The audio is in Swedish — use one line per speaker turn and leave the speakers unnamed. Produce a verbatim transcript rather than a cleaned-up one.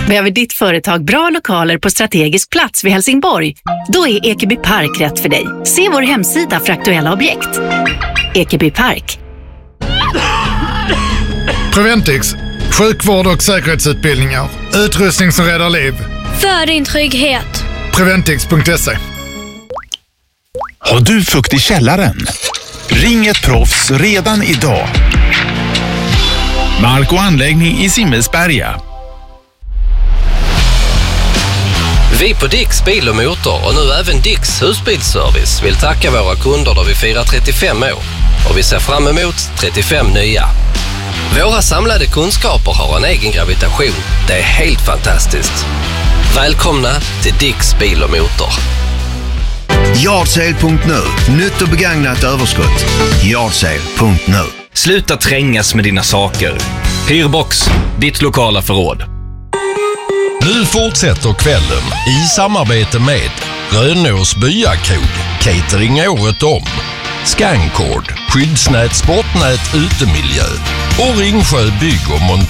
Behöver ditt företag bra lokaler på strategisk plats vid Helsingborg? Då är Ekeby Park rätt för dig. Se vår hemsida för aktuella objekt. Ekeby Park.
Preventix. Sjukvård och säkerhetsutbildningar. Utrustning som räddar liv.
För din trygghet.
Preventix punkt se.
Har du fukt i källaren? Ring ett proffs redan idag. Mark och anläggning i Simmelsberga.
Vi på Dicks Bil och Motor och nu även Dicks Husbilsservice vill tacka våra kunder då vi firar trettiofem år och vi ser fram emot trettiofem nya. Våra samlade kunskaper har en egen gravitation. Det är helt fantastiskt. Välkomna till Dicks Bil och Motor.
Yardsale punkt nu. Nytt och begagnat överskott. Yardsale punkt nu.
Sluta trängas med dina saker. Hyrbox, ditt lokala förråd.
Nu fortsätter kvällen i samarbete med Rönås Byakrog, catering året om, Scancord, skyddsnät, sportnät, utemiljö och Ringsjö bygg och montör.